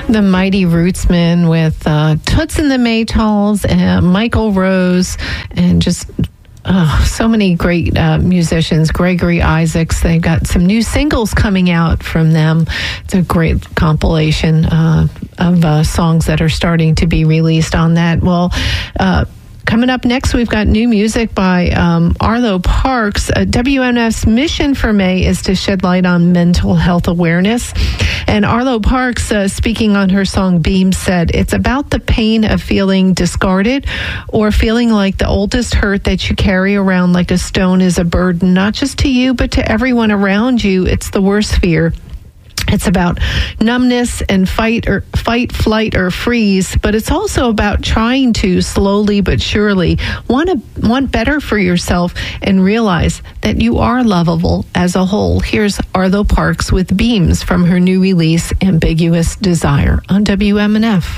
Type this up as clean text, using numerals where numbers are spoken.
The Mighty Rootsmen with Toots and the Maytals and Michael Rose and just so many great musicians. Gregory Isaacs. They've got some new singles coming out from them. It's a great compilation of songs that are starting to be released on that. Well, coming up next, we've got new music by Arlo Parks. WMNF's mission for May is to shed light on mental health awareness. And Arlo Parks, speaking on her song Beam, said, it's about the pain of feeling discarded or feeling like the oldest hurt that you carry around like a stone is a burden, not just to you, but to everyone around you. It's the worst fear. It's about numbness and fight, flight, or freeze, but it's also about trying to slowly but surely want better for yourself and realize that you are lovable as a whole. Here's Arlo Parks with Beams from her new release, Ambiguous Desire, on WMNF.